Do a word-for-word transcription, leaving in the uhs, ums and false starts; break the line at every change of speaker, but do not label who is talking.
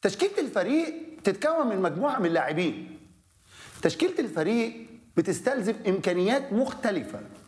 تشكيلة الفريق تتكون من مجموعة من اللاعبين. تشكيلة الفريق بتستلزم إمكانيات مختلفة